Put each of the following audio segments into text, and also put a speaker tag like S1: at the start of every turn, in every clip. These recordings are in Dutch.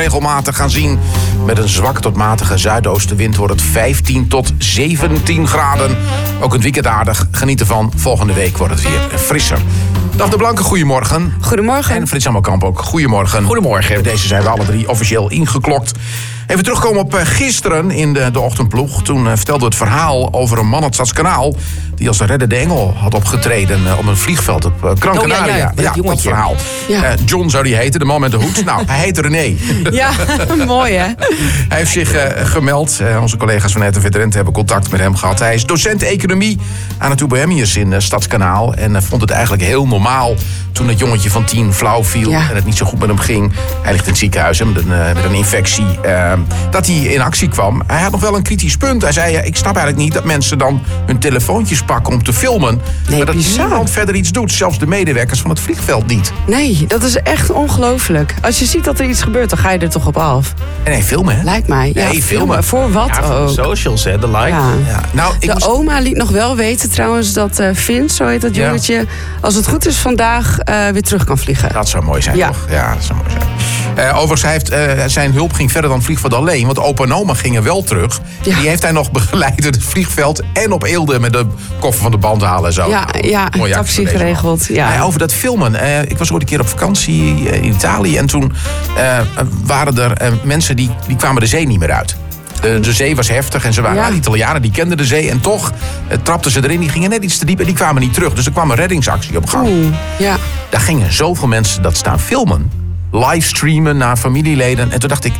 S1: regelmatig gaan zien. Met een zwakke tot matige zuidoostenwind wordt het 15 tot 17 graden. Ook het weekend aardig. Geniet ervan. Volgende week wordt het weer frisser. Dag de Blanke, goedemorgen.
S2: Goedemorgen.
S1: En Frits Hammelkamp ook, goedemorgen.
S3: Goedemorgen.
S1: Met deze zijn we alle drie officieel ingeklokt. Even terugkomen op gisteren in de ochtendploeg. Toen vertelde het verhaal over een man uit Stadskanaal die als reddende engel had opgetreden op een vliegveld op Gran Canaria.
S3: Ja,
S1: dat verhaal.
S2: Ja.
S1: John zou die heten, de man met de hoed. Nou, hij heette René.
S2: Ja, mooi hè?
S1: Hij heeft zich gemeld. Onze collega's van RTV Drenthe hebben contact met hem gehad. Hij is docent economie aan het UBMius in Stadskanaal. En vond het eigenlijk heel normaal toen dat jongetje van 10 flauw viel.
S2: Ja.
S1: En het niet zo goed met hem ging. Hij ligt in het ziekenhuis hè, met een infectie. Dat hij in actie kwam. Hij had nog wel een kritisch punt. Hij zei, ik snap eigenlijk niet dat mensen dan hun telefoontjes pakken om te filmen.
S2: Nee,
S1: maar dat
S2: bizar.
S1: niemand verder iets doet. Zelfs de medewerkers van het vliegveld niet.
S2: Nee, dat is echt ongelooflijk. Als je ziet dat er iets gebeurt, dan ga je er toch op af.
S1: En hij filmen, hè?
S2: Lijkt mij. Ja,
S1: Nee, filmen.
S2: Voor wat
S3: Ja, voor
S2: ook.
S3: de socials, hè, de like.
S2: Ja.
S1: Ja. Nou, ik
S2: De
S1: moest...
S2: oma liet nog wel weten trouwens dat Vince, zo heet dat
S1: Ja.
S2: jongetje, als het goed is vandaag weer terug kan vliegen.
S1: Dat zou mooi zijn,
S2: Ja.
S1: toch? Ja, dat zou mooi zijn. Overigens, zijn hulp ging verder dan vliegveld alleen. Want opa en oma gingen wel terug.
S2: Ja.
S1: Die heeft hij nog begeleid door het vliegveld en op Eelde met de koffer van de band halen en zo.
S2: Ja,
S1: Mooie actie
S2: taxi
S1: van deze man.
S2: geregeld. Ja.
S1: Over dat filmen. Ik was ooit een keer op vakantie in Italië. En toen waren er mensen die kwamen de zee niet meer uit. De zee was heftig en ze waren Italianen, die kenden de zee. En toch trapten ze erin, die gingen net iets te diep en die kwamen niet terug. Dus er kwam een reddingsactie op gang.
S2: Ja.
S1: Daar gingen zoveel mensen dat staan filmen. Livestreamen naar familieleden. En toen dacht ik,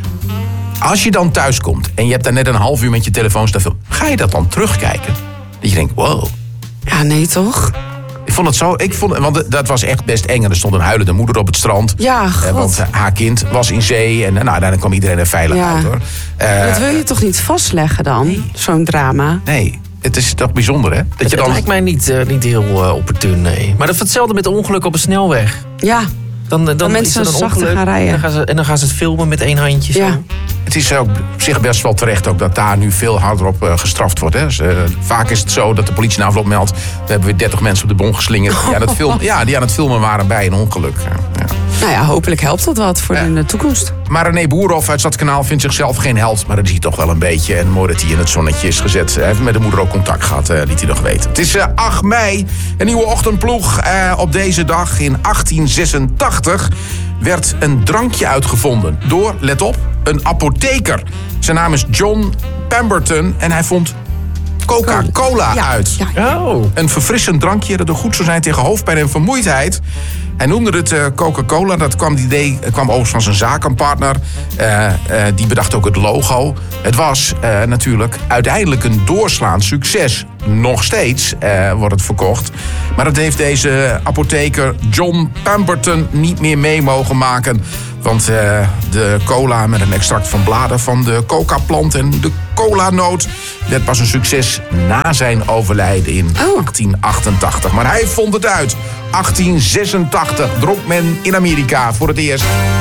S1: als je dan thuis komt en je hebt daar net een half uur met je telefoon staan filmen, ga je dat dan terugkijken? Dat je denkt, wow.
S2: Ja, nee toch?
S1: Ik vond het zo, want dat was echt best eng. En er stond een huilende moeder op het strand.
S2: Ja, god.
S1: Want haar kind was in zee. En uiteindelijk kwam iedereen er veilig uit, hoor.
S2: Dat wil je toch niet vastleggen dan, zo'n drama?
S1: Nee, het is toch bijzonder, hè? Dat je
S3: Het
S1: dan...
S3: lijkt mij niet heel opportun, nee. Maar dat is hetzelfde met ongeluk op een snelweg.
S2: Ja,
S3: Dan
S2: mensen
S3: is er een
S2: zachter
S3: ongeluk
S2: gaan rijden.
S3: En dan gaan ze het filmen met één handje. Zo.
S2: Ja.
S1: Het is ook op zich best wel terecht ook dat daar nu veel harder op gestraft wordt. Hè. Dus, vaak is het zo dat de politie na afloop meldt, we hebben weer 30 mensen op de bon geslingerd die aan het filmen waren bij een ongeluk. Ja.
S2: Nou ja, hopelijk helpt dat wat voor in de toekomst.
S1: Maar René Boerhoff uit Stadskanaal vindt zichzelf geen held, maar dat is hij toch wel een beetje. En mooi dat hij in het zonnetje is gezet. Hij heeft met de moeder ook contact gehad, liet hij nog weten. Het is 8 mei, een nieuwe ochtendploeg. Op deze dag in 1886 werd een drankje uitgevonden door, let op, een apotheker. Zijn naam is John Pemberton en hij vond Coca-Cola uit.
S2: Ja.
S3: Oh.
S1: Een verfrissend drankje dat er goed zou zijn tegen hoofdpijn en vermoeidheid. Hij noemde het Coca-Cola. Dat kwam overigens van zijn zakenpartner. Die bedacht ook het logo. Het was natuurlijk uiteindelijk een doorslaand succes. Nog steeds wordt het verkocht. Maar dat heeft deze apotheker John Pemberton niet meer mee mogen maken. Want de cola met een extract van bladen van de coca-plant en de colanoot werd pas een succes na zijn overlijden in 1888. Maar hij vond het uit. 1886 dronk men in Amerika voor het eerst